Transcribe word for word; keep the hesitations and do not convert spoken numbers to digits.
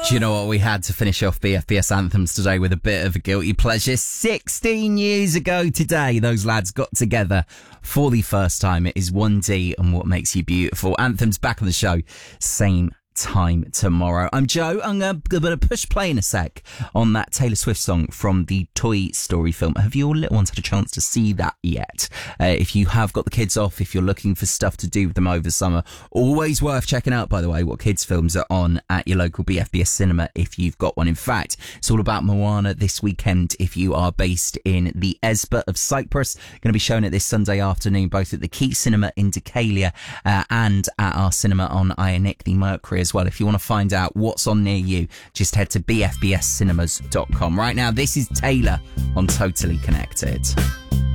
Do you know what? We had to finish off B F B S Anthems today with a bit of a guilty pleasure. sixteen years ago today, those lads got together for the first time. It is one D and What Makes You Beautiful. Anthems back on the show, same time tomorrow. I'm Joe. I'm going to push play in a sec on that Taylor Swift song from the Toy Story film. Have your little ones had a chance to see that yet? Uh, if you have got the kids off, if you're looking for stuff to do with them over summer, always worth checking out, by the way, what kids films are on at your local B F B S cinema if you've got one. In fact, it's all about Moana this weekend if you are based in the Esba of Cyprus. Going to be showing it this Sunday afternoon, both at the Keat Cinema in Decalia uh, and at our cinema on Ionic, the Mercury as well. If you want to find out what's on near you, just head to b f b s cinemas dot com. Right now, this is Taylor on Totally Connected.